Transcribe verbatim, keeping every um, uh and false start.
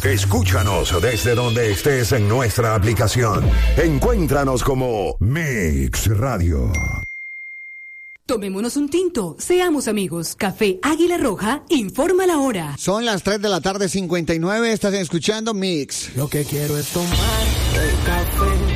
Escúchanos desde donde estés en nuestra aplicación. Encuéntranos como Mix Radio. Tomémonos un tinto, seamos amigos. Café Águila Roja, informa la hora. Son las tres de la tarde, cincuenta y nueve, estás escuchando Mix. Lo que quiero es tomar el café.